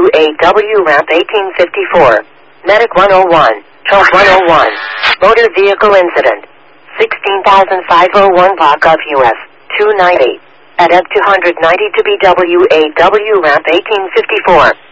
WAW ramp 1854. Medic 101. Truck 101. Motor vehicle incident. 16,501 block of US 290. At F290 to BWAW ramp 1854.